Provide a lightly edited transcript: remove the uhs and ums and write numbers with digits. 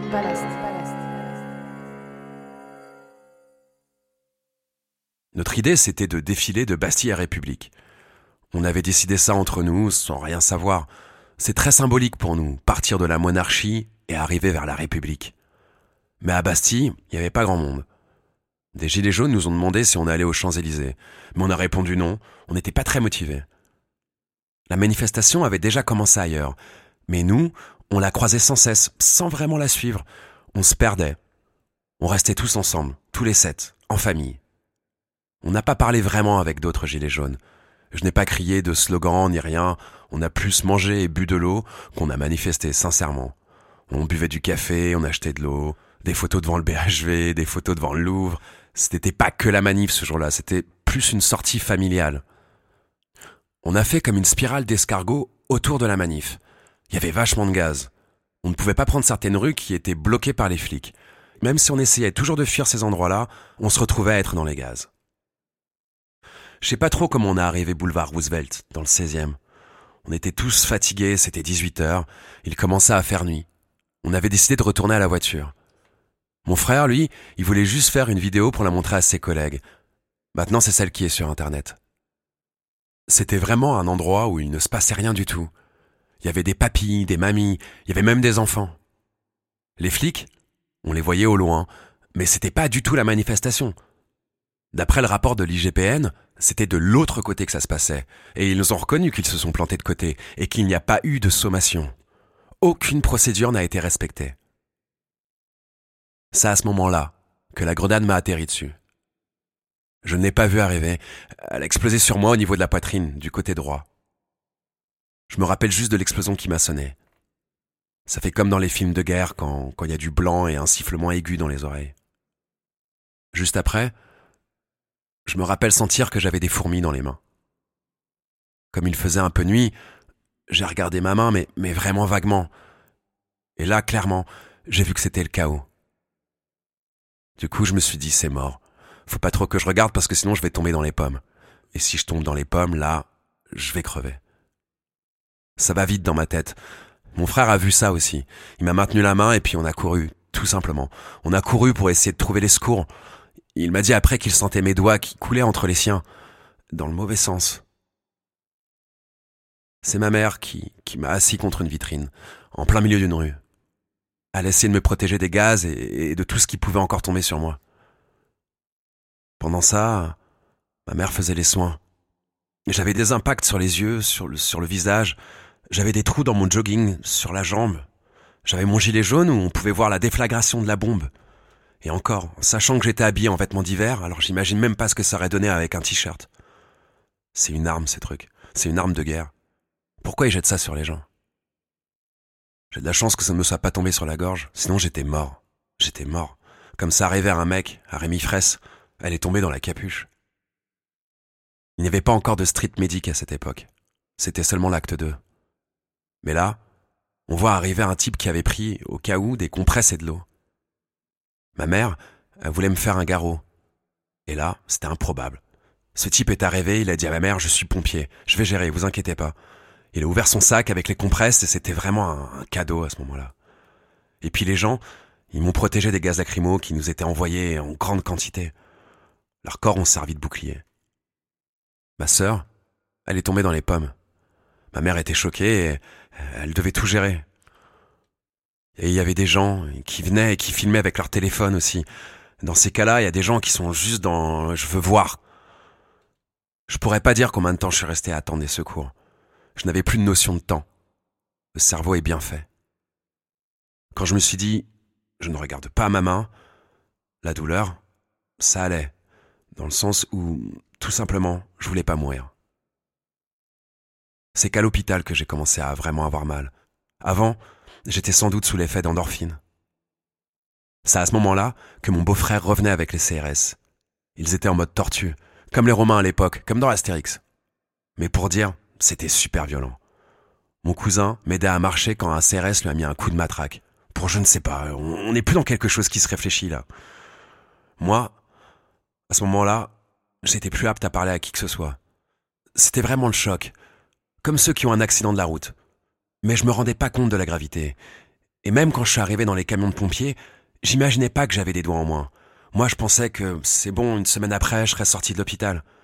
Notre idée, c'était de défiler de Bastille à République. On avait décidé ça entre nous, sans rien savoir. C'est très symbolique pour nous, partir de la monarchie et arriver vers la République. Mais à Bastille, il n'y avait pas grand monde. Des gilets jaunes nous ont demandé si on allait aux Champs-Élysées. Mais on a répondu non, on n'était pas très motivés. La manifestation avait déjà commencé ailleurs. Mais nous, on la croisait sans cesse, sans vraiment la suivre. On se perdait. On restait tous ensemble, tous les 7, en famille. On n'a pas parlé vraiment avec d'autres gilets jaunes. Je n'ai pas crié de slogan ni rien. On a plus mangé et bu de l'eau qu'on a manifesté, sincèrement. On buvait du café, on achetait de l'eau, des photos devant le BHV, des photos devant le Louvre. C'était pas que la manif ce jour-là, c'était plus une sortie familiale. On a fait comme une spirale d'escargot autour de la manif. Il y avait vachement de gaz. On ne pouvait pas prendre certaines rues qui étaient bloquées par les flics. Même si on essayait toujours de fuir ces endroits-là, on se retrouvait à être dans les gaz. Je sais pas trop comment on est arrivé boulevard Roosevelt, dans le 16e. On était tous fatigués, c'était 18h, il commençait à faire nuit. On avait décidé de retourner à la voiture. Mon frère, lui, il voulait juste faire une vidéo pour la montrer à ses collègues. Maintenant, c'est celle qui est sur Internet. C'était vraiment un endroit où il ne se passait rien du tout. Il y avait des papis, des mamies, il y avait même des enfants. Les flics, on les voyait au loin, mais c'était pas du tout la manifestation. D'après le rapport de l'IGPN, c'était de l'autre côté que ça se passait, et ils nous ont reconnu qu'ils se sont plantés de côté, et qu'il n'y a pas eu de sommation. Aucune procédure n'a été respectée. C'est à ce moment-là que la grenade m'a atterri dessus. Je ne l'ai pas vue arriver, elle a explosé sur moi au niveau de la poitrine, du côté droit. Je me rappelle juste de l'explosion qui m'a sonné. Ça fait comme dans les films de guerre quand il y a du blanc et un sifflement aigu dans les oreilles. Juste après, je me rappelle sentir que j'avais des fourmis dans les mains. Comme il faisait un peu nuit, j'ai regardé ma main, mais vraiment vaguement. Et là, clairement, j'ai vu que c'était le chaos. Du coup, je me suis dit, c'est mort. Faut pas trop que je regarde parce que sinon je vais tomber dans les pommes. Et si je tombe dans les pommes, là, je vais crever. Ça va vite dans ma tête. Mon frère a vu ça aussi. Il m'a maintenu la main et puis on a couru, tout simplement. On a couru pour essayer de trouver les secours. Il m'a dit après qu'il sentait mes doigts qui coulaient entre les siens, dans le mauvais sens. C'est ma mère qui m'a assis contre une vitrine, en plein milieu d'une rue. Elle essayait de me protéger des gaz et de tout ce qui pouvait encore tomber sur moi. Pendant ça, ma mère faisait les soins. J'avais des impacts sur les yeux, sur le visage. J'avais des trous dans mon jogging, sur la jambe. J'avais mon gilet jaune où on pouvait voir la déflagration de la bombe. Et encore, sachant que j'étais habillé en vêtements d'hiver, alors j'imagine même pas ce que ça aurait donné avec un t-shirt. C'est une arme, ces trucs. C'est une arme de guerre. Pourquoi ils jettent ça sur les gens ? J'ai de la chance que ça ne me soit pas tombé sur la gorge, sinon j'étais mort. J'étais mort. Comme ça arrivait à un mec, à Rémi Fraisse, elle est tombée dans la capuche. Il n'y avait pas encore de street medic à cette époque. C'était seulement l'acte 2. Mais là, on voit arriver un type qui avait pris, au cas où, des compresses et de l'eau. Ma mère, elle voulait me faire un garrot. Et là, c'était improbable. Ce type est arrivé, il a dit à ma mère, je suis pompier, je vais gérer, vous inquiétez pas. Il a ouvert son sac avec les compresses et c'était vraiment un cadeau à ce moment-là. Et puis les gens, ils m'ont protégé des gaz lacrymaux qui nous étaient envoyés en grande quantité. Leurs corps ont servi de bouclier. Ma sœur, elle est tombée dans les pommes. Ma mère était choquée et elle devait tout gérer. Et il y avait des gens qui venaient et qui filmaient avec leur téléphone aussi. Dans ces cas-là, il y a des gens qui sont juste dans « je veux voir ». Je pourrais pas dire combien de temps je suis resté à attendre des secours. Je n'avais plus de notion de temps. Le cerveau est bien fait. Quand je me suis dit « je ne regarde pas ma main », la douleur, ça allait. Dans le sens où, tout simplement, je voulais pas mourir. C'est qu'à l'hôpital que j'ai commencé à vraiment avoir mal. Avant, j'étais sans doute sous l'effet d'endorphine. C'est à ce moment-là que mon beau-frère revenait avec les CRS. Ils étaient en mode tortue, comme les Romains à l'époque, comme dans Astérix. Mais pour dire, c'était super violent. Mon cousin m'aidait à marcher quand un CRS lui a mis un coup de matraque. Pour je ne sais pas, on n'est plus dans quelque chose qui se réfléchit là. Moi, à ce moment-là, j'étais plus apte à parler à qui que ce soit. C'était vraiment le choc, comme ceux qui ont un accident de la route. Mais je me rendais pas compte de la gravité. Et même quand je suis arrivé dans les camions de pompiers, j'imaginais pas que j'avais des doigts en moins. Moi, je pensais que c'est bon, une semaine après, je serais sorti de l'hôpital.